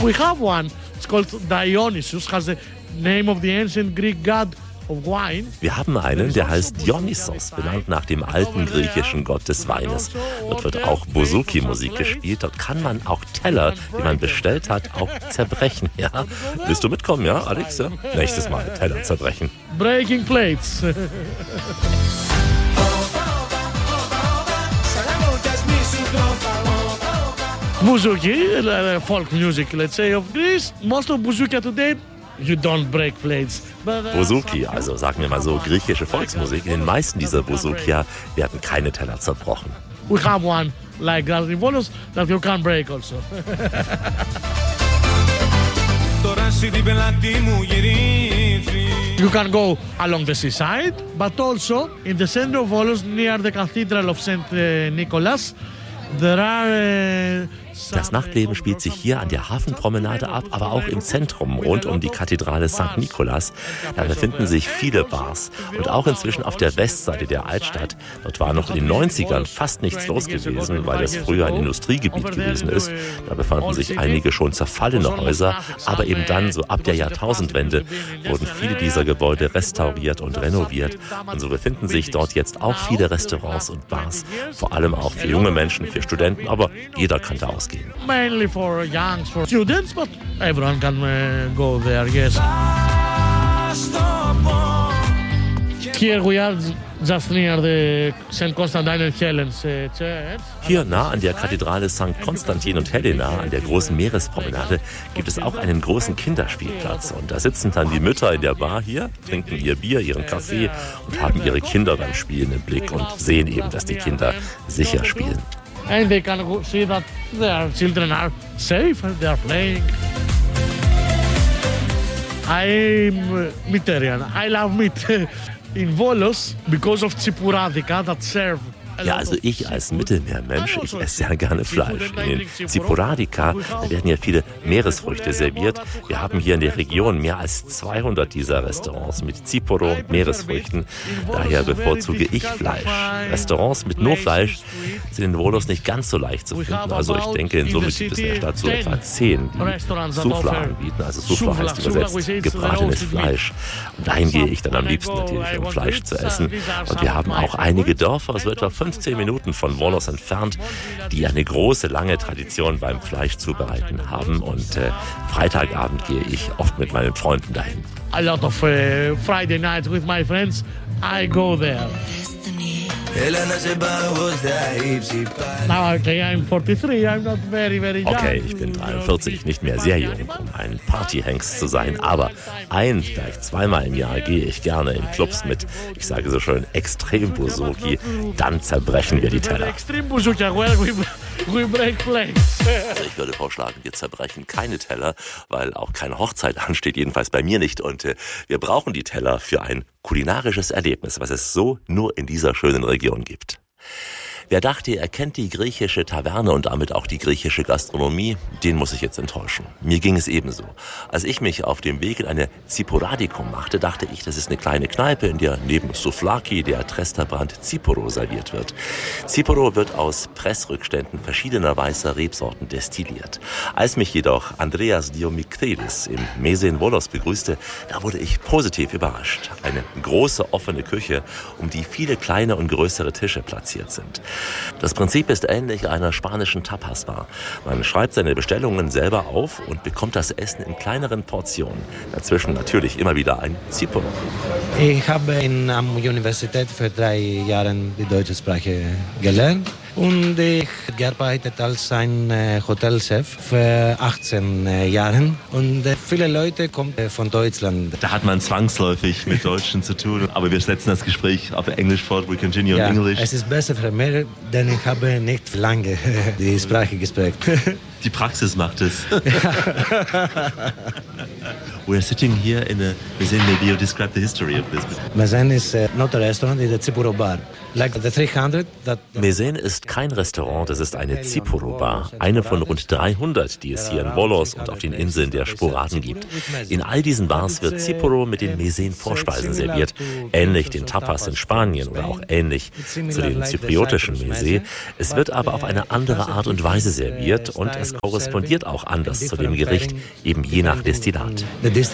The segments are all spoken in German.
We have one. It's called Dionysus. Has the name of the ancient Greek god of wine. Wir haben einen, der heißt Dionysos, benannt nach dem alten griechischen Gott des Weines. Dort wird auch Bouzouki-Musik gespielt. Dort kann man auch Teller, die man bestellt hat, auch zerbrechen. Ja? Willst du mitkommen, ja, Alex? Ja? Nächstes Mal Teller zerbrechen. Breaking plates. Bouzouki, folk music, let's say, of Greece. Most of Bouzouki today, you don't break plates. Bouzouki, also sagen wir mal so, griechische Volksmusik. In den meisten dieser Bouzoukia werden keine Teller zerbrochen. We have one like that in Volos that you can break also. You can go along the seaside, but also in the center of Volos, near the Cathedral of St. Nicholas, there are Das Nachtleben spielt sich hier an der Hafenpromenade ab, aber auch im Zentrum rund um die Kathedrale St. Nicholas. Da befinden sich viele Bars und auch inzwischen auf der Westseite der Altstadt. Dort war noch in den 90ern fast nichts los gewesen, weil das früher ein Industriegebiet gewesen ist. Da befanden sich einige schon zerfallene Häuser, aber eben dann, so ab der Jahrtausendwende, wurden viele dieser Gebäude restauriert und renoviert. Und so befinden sich dort jetzt auch viele Restaurants und Bars, vor allem auch für junge Menschen, für Studenten, aber jeder kann da ausgehen. Mainly for youngs, for students, but everyone can go there, yes. Here we are just near the St. Constantine and Helen's church. Hier nah an der Kathedrale St. Konstantin und Helena, an der großen Meerespromenade, gibt es auch einen großen Kinderspielplatz. Und da sitzen dann die Mütter in der Bar hier, trinken ihr Bier, ihren Kaffee und haben ihre Kinder beim Spielen im Blick und sehen eben, dass die Kinder sicher spielen. And they can see that their children are safe and they are playing. I'm Meaterian. I love meat. In Volos, because of Tsipouradica that serve. Ja, also ich als Mittelmeermensch, ich esse sehr gerne Fleisch. In den Tsipouradica, da werden ja viele Meeresfrüchte serviert. Wir haben hier in der Region mehr als 200 dieser Restaurants mit Tsiporo und Meeresfrüchten. Daher bevorzuge ich Fleisch. Restaurants mit nur Fleisch sind in Volos nicht ganz so leicht zu finden. Also ich denke, in Summe gibt es in der Stadt so etwa 10, die Soufla anbieten. Also Soufla heißt übersetzt gebratenes Fleisch. Und dahin gehe ich dann am liebsten natürlich, um Fleisch zu essen. Und wir haben auch einige Dörfer, so etwa 15 Minuten von Volos entfernt, die eine große, lange Tradition beim Fleischzubereiten haben. Und Freitagabend gehe ich oft mit meinen Freunden dahin. A lot of Friday nights with my friends, I go there. Now, okay, I'm 43, I'm not very young. Okay, ich bin 43, nicht mehr sehr jung, um ein Partyhengst zu sein, aber vielleicht zweimal im Jahr gehe ich gerne in Clubs mit, ich sage so schön, Extrem-Bouzouki, dann zerbrechen wir die Teller. We break plates. Also ich würde vorschlagen, wir zerbrechen keine Teller, weil auch keine Hochzeit ansteht, jedenfalls bei mir nicht. Und wir brauchen die Teller für ein kulinarisches Erlebnis, was es so nur in dieser schönen Region gibt. Wer dachte, er kennt die griechische Taverne und damit auch die griechische Gastronomie, den muss ich jetzt enttäuschen. Mir ging es ebenso. Als ich mich auf dem Weg in eine Tsipouradikum machte, dachte ich, das ist eine kleine Kneipe, in der neben Souvlaki der Tresterbrand Tsiporo serviert wird. Tsiporo wird aus Pressrückständen verschiedener weißer Rebsorten destilliert. Als mich jedoch Andreas Diomikridis im Mese in Volos begrüßte, da wurde ich positiv überrascht. Eine große offene Küche, um die viele kleine und größere Tische platziert sind. Das Prinzip ist ähnlich einer spanischen Tapas-Bar. Man schreibt seine Bestellungen selber auf und bekommt das Essen in kleineren Portionen. Dazwischen natürlich immer wieder ein Tsiporo. Ich habe am Universität für 3 Jahre die deutsche Sprache gelernt. Und ich gearbeitet als ein Hotelchef für 18 Jahren. Und viele Leute kommen von Deutschland. Da hat man zwangsläufig mit Deutschen zu tun. Aber wir setzen das Gespräch auf Englisch fort. We continue in English. Es ist besser für mich, denn ich habe nicht lange die Sprache gesprochen. Die Praxis macht es. We're sitting here in a Mesen. Maybe you describe the history of this. Mesen is not a restaurant, it's a Tsiporo bar. Like the 300 that... Mesen ist kein Restaurant, es ist eine Tsiporo-Bar. Eine von rund 300, die es hier in Volos und auf den Inseln der Sporaden gibt. In all diesen Bars wird Tsiporo mit den Mesen-Vorspeisen serviert. Ähnlich den Tapas in Spanien oder auch ähnlich zu den zypriotischen Mese. Es wird aber auf eine andere Art und Weise serviert und es das korrespondiert auch anders zu dem Gericht, eben je nach Destillat.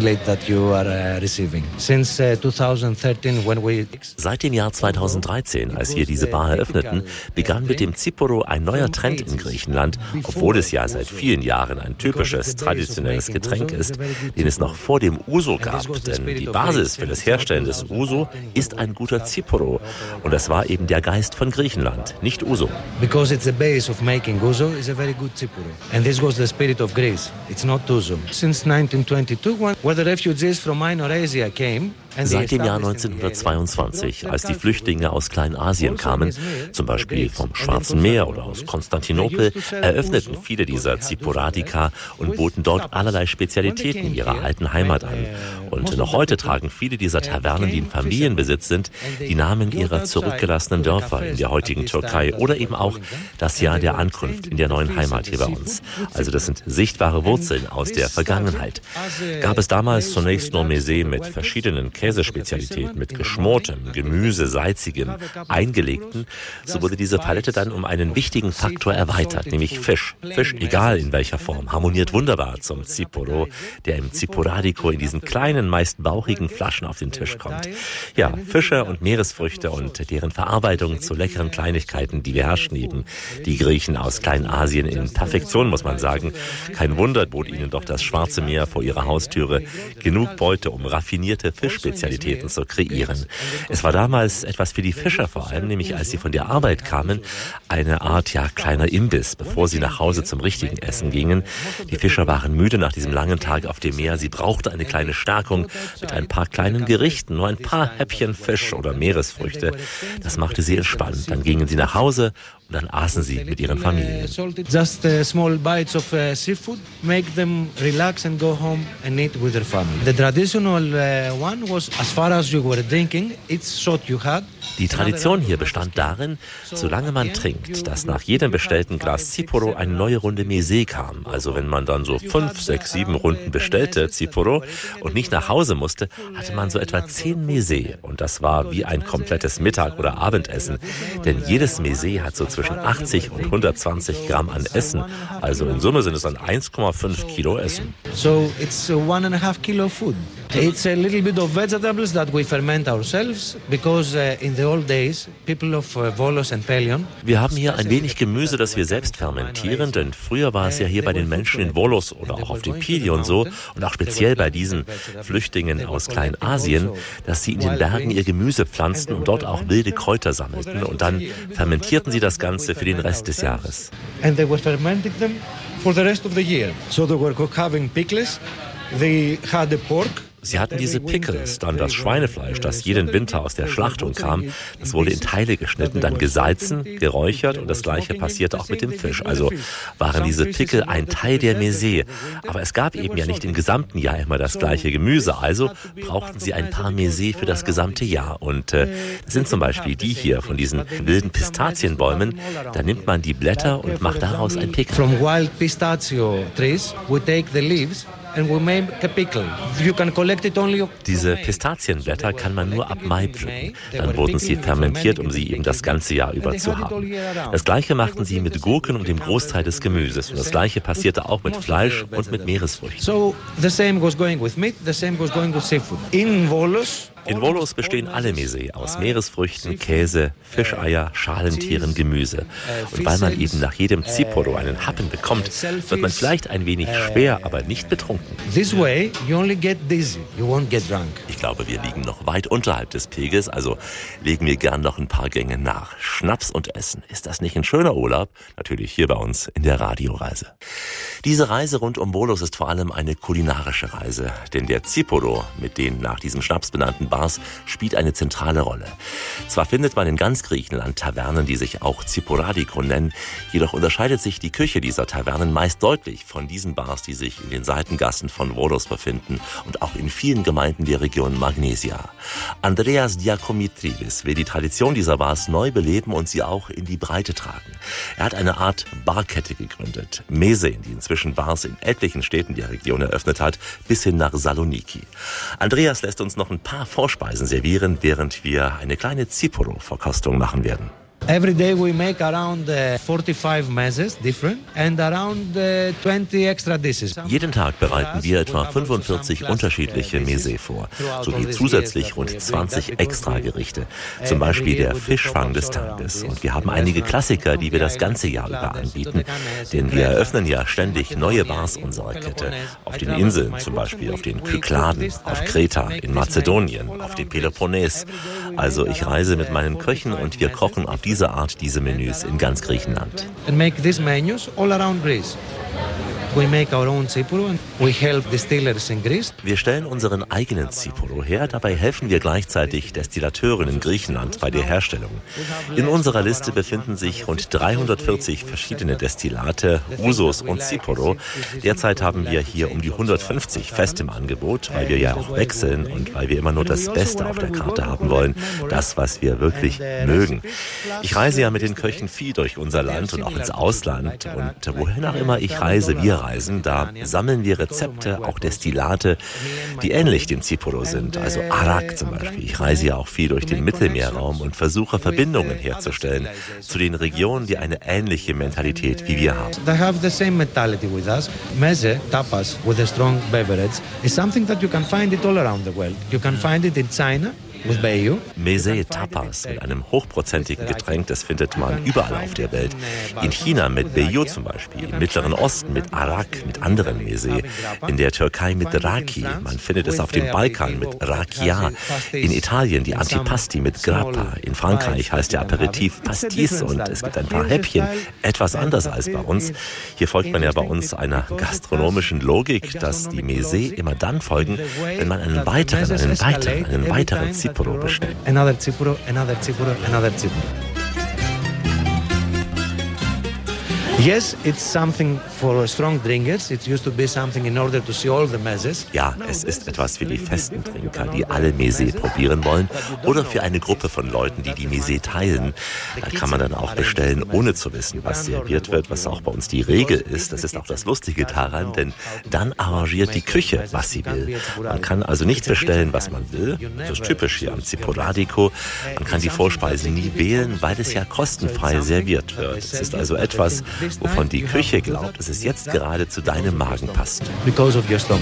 Seit dem Jahr 2013, als wir diese Bar eröffneten, begann mit dem Tsiporo ein neuer Trend in Griechenland, obwohl es ja seit vielen Jahren ein typisches, traditionelles Getränk ist, den es noch vor dem Ouzo gab. Denn die Basis für das Herstellen des Ouzo ist ein guter Tsiporo. Und das war eben der Geist von Griechenland, nicht Ouzo. Because it's the base of making Ouzo is a very good Tsiporo. And this was the spirit of Greece. It's not Ouzo. Since 1922, when the refugees from Minor Asia came, seit dem Jahr 1922, als die Flüchtlinge aus Kleinasien kamen, zum Beispiel vom Schwarzen Meer oder aus Konstantinopel, eröffneten viele dieser Tsiporadica und boten dort allerlei Spezialitäten ihrer alten Heimat an. Und noch heute tragen viele dieser Tavernen, die in Familienbesitz sind, die Namen ihrer zurückgelassenen Dörfer in der heutigen Türkei oder eben auch das Jahr der Ankunft in der neuen Heimat hier bei uns. Also das sind sichtbare Wurzeln aus der Vergangenheit. Gab es damals zunächst nur Mese mit verschiedenen Käsespezialitäten, mit geschmortem, Gemüse, salzigem, eingelegten, so wurde diese Palette dann um einen wichtigen Faktor erweitert, nämlich Fisch. Fisch, egal in welcher Form, harmoniert wunderbar zum Tsiporo, der im Tsiporadico in diesen kleinen, meist bauchigen Flaschen auf den Tisch kommt. Ja, Fische und Meeresfrüchte und deren Verarbeitung zu leckeren Kleinigkeiten, die beherrschen eben die Griechen aus Kleinasien in Perfektion, muss man sagen. Kein Wunder bot ihnen doch das Schwarze Meer vor ihrer Haustüre genug Beute, um raffinierte Fischspezialitäten zu kreieren. Es war damals etwas für die Fischer vor allem, nämlich als sie von der Arbeit kamen, eine Art, ja, kleiner Imbiss, bevor sie nach Hause zum richtigen Essen gingen. Die Fischer waren müde nach diesem langen Tag auf dem Meer. Sie brauchten eine kleine Stärkung mit ein paar kleinen Gerichten, nur ein paar Häppchen Fisch oder Meeresfrüchte. Das machte sie entspannt. Dann gingen sie nach Hause und dann aßen sie mit ihren Familien. Just small bites of seafood make them relax and go home and eat with their family. The traditional one was, as far as you were drinking, it's shot you had. Die Tradition hier bestand darin, solange man trinkt, dass nach jedem bestellten Glas Tsiporo eine neue Runde Mese kam. Also wenn man dann so 5, 6, 7 Runden bestellte Tsiporo und nicht nach Hause musste, hatte man so etwa 10 Mese. Und das war wie ein komplettes Mittag- oder Abendessen. Denn jedes Mese hat so zwischen 80 und 120 Gramm an Essen. Also in Summe sind es dann 1,5 Kilo Essen. So it's 1,5 Kilo food. It's a little bit of vegetables that we ferment ourselves because in the old days people of Volos and Pelion. Wir haben hier ein wenig Gemüse, das wir selbst fermentieren, denn früher war es ja hier bei den Menschen in Volos oder auch auf dem Pelion so und auch speziell bei diesen Flüchtlingen aus Kleinasien, dass sie in den Bergen ihr Gemüse pflanzten und dort auch wilde Kräuter sammelten und dann fermentierten sie das Ganze für den Rest des Jahres. And they were fermenting them for the rest of the year. So they were having pickles. They had the pork. Sie hatten diese Pickles, dann das Schweinefleisch, das jeden Winter aus der Schlachtung kam. Das wurde in Teile geschnitten, dann gesalzen, geräuchert und das Gleiche passierte auch mit dem Fisch. Also waren diese Pickel ein Teil der Mese. Aber es gab eben ja nicht im gesamten Jahr immer das gleiche Gemüse. Also brauchten sie ein paar Mese für das gesamte Jahr. Und das sind zum Beispiel die hier von diesen wilden Pistazienbäumen. Da nimmt man die Blätter und macht daraus ein Pickel. From wild pistachio trees, we take the leaves. And we make a pickle. You can collect it only. Diese Pistazienblätter kann man nur ab Mai pflücken. Dann wurden sie fermentiert, um sie eben das ganze Jahr über zu haben. Das Gleiche machten sie mit Gurken und dem Großteil des Gemüses. Und das Gleiche passierte auch mit Fleisch und mit Meeresfrüchten. So the same was going with meat, the same was going with seafood. In Volos. In Volos bestehen alle Mese aus Meeresfrüchten, Käse, Fischeier, Schalentieren, Gemüse. Und weil man eben nach jedem Tsiporo einen Happen bekommt, wird man vielleicht ein wenig schwer, aber nicht betrunken. This way you only get dizzy, you won't get drunk. Ich glaube, wir liegen noch weit unterhalb des Pegels, also legen wir gern noch ein paar Gänge nach. Schnaps und Essen, ist das nicht ein schöner Urlaub? Natürlich hier bei uns in der Radioreise. Diese Reise rund um Volos ist vor allem eine kulinarische Reise, denn der Tsiporo mit den nach diesem Schnaps benannten Bars spielt eine zentrale Rolle. Zwar findet man in ganz Griechenland Tavernen, die sich auch Tsiporadiko nennen, jedoch unterscheidet sich die Küche dieser Tavernen meist deutlich von diesen Bars, die sich in den Seitengassen von Volos befinden und auch in vielen Gemeinden der Region Magnesia. Andreas Diakomitridis will die Tradition dieser Bars neu beleben und sie auch in die Breite tragen. Er hat eine Art Barkette gegründet, Mese, die inzwischen Bars in etlichen Städten der Region eröffnet hat, bis hin nach Saloniki. Andreas lässt uns noch ein paar Vorspeisen servieren, während wir eine kleine Tsiporo-Verkostung machen werden. Every day we make around 45 messes, different, and around 20 extra dishes. Jeden Tag bereiten wir etwa 45 unterschiedliche Mese vor, sowie zusätzlich rund 20 Extragerichte, zum Beispiel der Fischfang des Tages. Und wir haben einige Klassiker, die wir das ganze Jahr über anbieten, denn wir eröffnen ja ständig neue Bars unserer Kette. Auf den Inseln, zum Beispiel auf den Kykladen, auf Kreta, in Mazedonien, auf dem Peloponnes. Also ich reise mit meinen Köchen und wir kochen auf diese Art diese Menüs in ganz Griechenland. And make these menus all around Greece. We make our own Tsipuro and we help distillers in Greece. Wir stellen unseren eigenen Tsipuro her, dabei helfen wir gleichzeitig Destillateuren in Griechenland bei der Herstellung. In unserer Liste befinden sich rund 340 verschiedene Destillate, Usos und Tsipuro. Derzeit haben wir hier um die 150 fest im Angebot, weil wir ja auch wechseln und weil wir immer nur das Beste auf der Karte haben wollen, das, was wir wirklich mögen. Ich reise ja mit den Köchen viel durch unser Land und auch ins Ausland und wohin auch immer ich reise, wir reisen, da sammeln wir Rezepte, auch Destillate, die ähnlich dem Tsipuro sind, also Arak zum Beispiel. Ich reise ja auch viel durch den Mittelmeerraum und versuche Verbindungen herzustellen zu den Regionen, die eine ähnliche Mentalität wie wir haben. They have the same mentality with us. Meze, tapas, with a strong beverage, is something that you can find it all around the world. You can find it in China. Meze Tapas mit einem hochprozentigen Getränk, das findet man überall auf der Welt. In China mit Beyo zum Beispiel, im Mittleren Osten mit Arak, mit anderen Meze, in der Türkei mit Raki, man findet es auf dem Balkan mit Rakia, in Italien die Antipasti mit Grappa, in Frankreich heißt der Aperitif Pastis und es gibt ein paar Häppchen, etwas anders als bei uns. Hier folgt man ja bei uns einer gastronomischen Logik, dass die Meze immer dann folgen, wenn man einen weiteren Tsipuro bestellt. Another Tsipuro, another Tsipuro, another Tsipuro. Yes, it's something for strong drinkers. It used to be something in order to see all the messes. Ja, es ist etwas für die festen Trinker, die alle Meze probieren wollen, oder für eine Gruppe von Leuten, die die Meze teilen. Da kann man dann auch bestellen, ohne zu wissen, was serviert wird, was auch bei uns die Regel ist. Das ist auch das Lustige daran, denn dann arrangiert die Küche, was sie will. Man kann also nicht bestellen, was man will. Das ist typisch hier am Tsiporadico. Man kann die Vorspeise nie wählen, weil es ja kostenfrei serviert wird. Es ist also etwas, wovon die Küche glaubt, dass es jetzt gerade zu deinem Magen passt. Because of your stomach.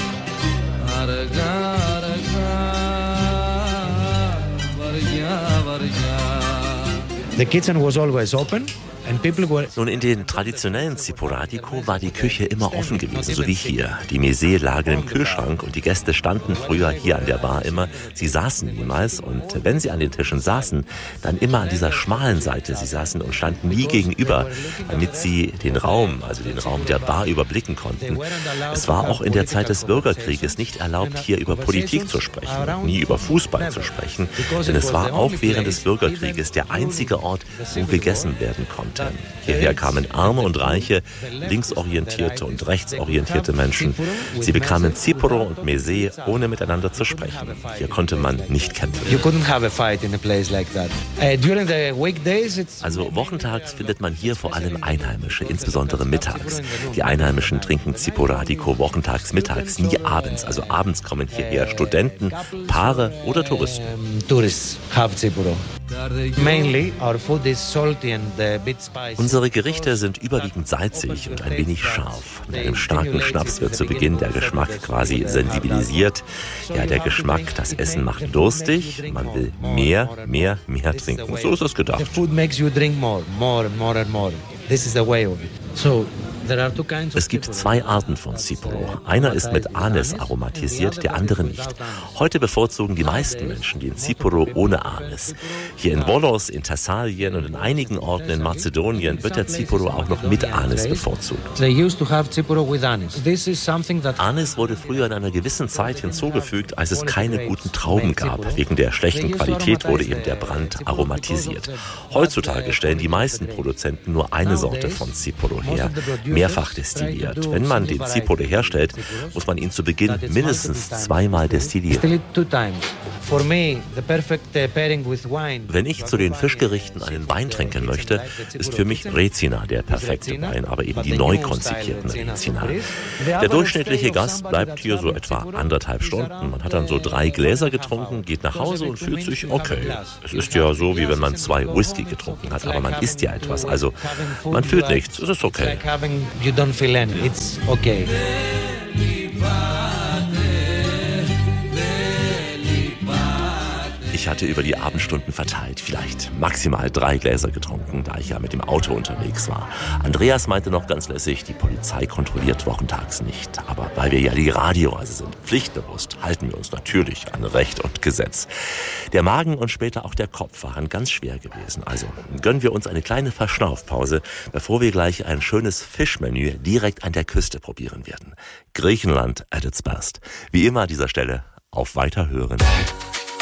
The kitchen was always open. Nun, in den traditionellen Tsiporadico war die Küche immer offen gewesen, so wie hier. Die Meze lagen im Kühlschrank und die Gäste standen früher hier an der Bar immer. Sie saßen niemals und wenn sie an den Tischen saßen, dann immer an dieser schmalen Seite. Sie saßen und standen nie gegenüber, damit sie den Raum, also den Raum der Bar, überblicken konnten. Es war auch in der Zeit des Bürgerkrieges nicht erlaubt, hier über Politik zu sprechen und nie über Fußball zu sprechen, denn es war auch während des Bürgerkrieges der einzige Ort, wo gegessen werden konnte. Hierher kamen Arme und Reiche, linksorientierte und rechtsorientierte Menschen. Sie bekamen Tsipuro und Meze, ohne miteinander zu sprechen. Hier konnte man nicht kämpfen. Also wochentags findet man hier vor allem Einheimische, insbesondere mittags. Die Einheimischen trinken Tsiporadico wochentags mittags, nie abends. Also abends kommen hierher Studenten, Paare oder Touristen. Tourists have Tsipuro. Mainly our food is salty and a bit spicy. Unsere Gerichte sind überwiegend salzig und ein wenig scharf. Mit einem starken Schnaps wird zu Beginn der Geschmack quasi sensibilisiert. Ja, der Geschmack, das Essen macht durstig. Man will mehr trinken. So ist es gedacht. The food makes you drink more and more. This is the way of it. So es gibt zwei Arten von Tsipuro. Einer ist mit Anis aromatisiert, der andere nicht. Heute bevorzugen die meisten Menschen den Tsipuro ohne Anis. Hier in Volos, in Thessalien und in einigen Orten in Mazedonien wird der Tsipuro auch noch mit Anis bevorzugt. Anis wurde früher in einer gewissen Zeit hinzugefügt, als es keine guten Trauben gab. Wegen der schlechten Qualität wurde eben der Brand aromatisiert. Heutzutage stellen die meisten Produzenten nur eine Sorte von Tsipuro her. mehrfach destilliert. Wenn man den Cipolle herstellt, muss man ihn zu Beginn mindestens 2-mal destillieren. Wenn ich zu den Fischgerichten einen Wein trinken möchte, ist für mich Rezina der perfekte Wein, aber eben die neu konzipierten Rezina. Der durchschnittliche Gast bleibt hier so etwa 1,5 Stunden. Man hat dann so 3 Gläser getrunken, geht nach Hause und fühlt sich okay. Es ist ja so, wie wenn man 2 Whisky getrunken hat, aber man isst ja etwas. Also man fühlt nichts, es ist okay. Ich hatte über die Abendstunden verteilt vielleicht maximal 3 Gläser getrunken, da ich ja mit dem Auto unterwegs war. Andreas meinte noch ganz lässig, die Polizei kontrolliert wochentags nicht. Aber weil wir ja die Radioreise sind, pflichtbewusst, halten wir uns natürlich an Recht und Gesetz. Der Magen und später auch der Kopf waren ganz schwer gewesen. Also gönnen wir uns eine kleine Verschnaufpause, bevor wir gleich ein schönes Fischmenü direkt an der Küste probieren werden. Griechenland at its best. Wie immer an dieser Stelle auf Weiterhören.